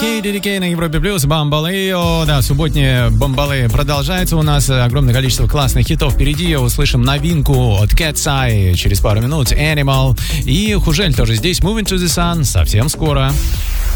KDDK на Европе Плюс, Бамбалео. Да, субботние Бамбалео продолжается у нас. Огромное количество классных хитов впереди. Услышим новинку от Cat's Eye через пару минут, Animal. И Хужель тоже здесь, Moving to the Sun, совсем скоро.